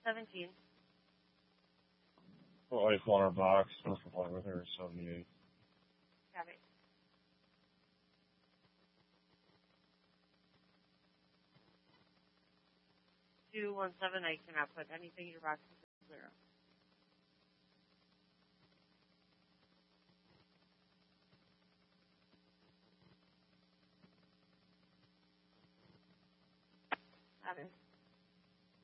17. Well, I on our box. Let's reply with her 78. Copy. 217. I cannot put anything in your box until 0. Copy.